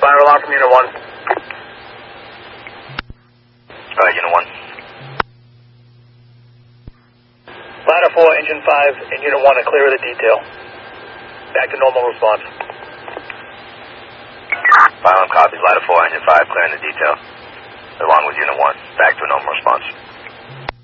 Fire alarm from Unit 1. Unit 1. Ladder 4, Engine 5, and Unit 1 are clear of the detail. Back to normal response. Fire alarm copies. Ladder 4, Engine 5, clearing the detail. Along with Unit 1. Back to a normal response.